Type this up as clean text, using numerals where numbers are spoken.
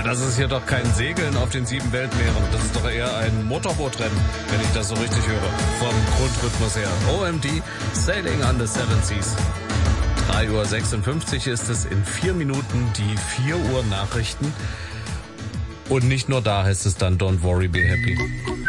Ja, das ist hier doch kein Segeln auf den 7 Weltmeeren. Das ist doch eher ein Motorbootrennen, wenn ich das so richtig höre. Vom Grundrhythmus her. OMD, Sailing on the Seven Seas. 3:56 Uhr ist es, in 4 Minuten die 4 Uhr Nachrichten. Und nicht nur da heißt es dann Don't worry, be happy.